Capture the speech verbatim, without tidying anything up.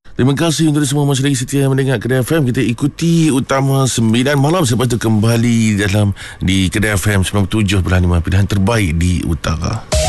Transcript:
Terima kasih untuk semua masih lagi setia mendengar Kedah F M. Kita ikuti Utama sembilan malam. Selepas itu kembali dalam di Kedah F M sembilan puluh tujuh perpuluhan lima, pilihan terbaik di Utara.